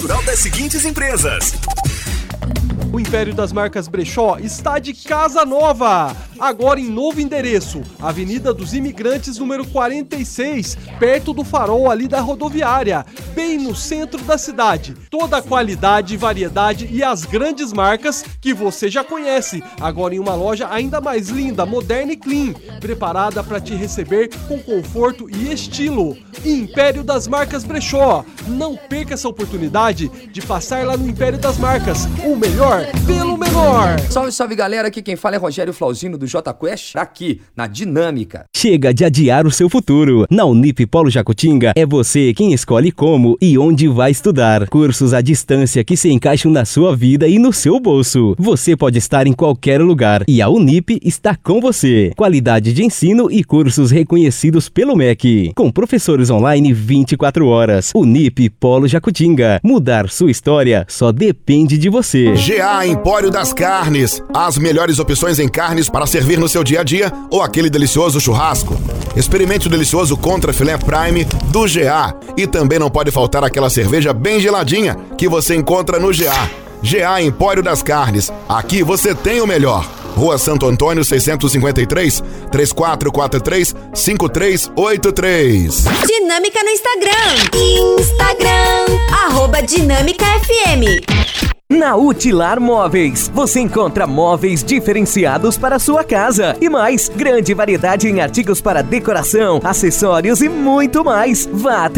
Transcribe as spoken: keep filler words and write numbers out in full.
natural das seguintes empresas. O Império das Marcas Brechó está de casa nova, agora em novo endereço, Avenida dos Imigrantes, número quarenta e seis, perto do farol ali da rodoviária, bem no centro da cidade. Toda a qualidade, variedade e as grandes marcas que você já conhece, agora em uma loja ainda mais linda, moderna e clean, preparada para te receber com conforto e estilo. Império das Marcas Brechó, não perca essa oportunidade de passar lá no Império das Marcas, o melhor pelo menor. Salve, salve galera, aqui quem fala é Rogério Flauzino do J Quest, aqui na Dinâmica. Chega de adiar o seu futuro. Na Unip Polo Jacutinga é você quem escolhe como e onde vai estudar. Cursos à distância que se encaixam na sua vida e no seu bolso. Você pode estar em qualquer lugar e a Unip está com você. Qualidade de ensino e cursos reconhecidos pelo M E C. Com professores online vinte e quatro horas. Unip Polo Jacutinga. Mudar sua história só depende de você. G A Empório das Carnes. As melhores opções em carnes para servir no seu dia a dia ou aquele delicioso churrasco. Experimente o delicioso Contra Filé Prime do G A. E também não pode faltar aquela cerveja bem geladinha que você encontra no G A. G A Empório das Carnes. Aqui você tem o melhor. Rua Santo Antônio, seiscentos e cinquenta e três, três quatro quatro três, cinco três oito três. Dinâmica no Instagram. Instagram, arroba Dinâmica F M. Na Utilar Móveis, você encontra móveis diferenciados para a sua casa e mais, grande variedade em artigos para decoração, acessórios e muito mais. Vá até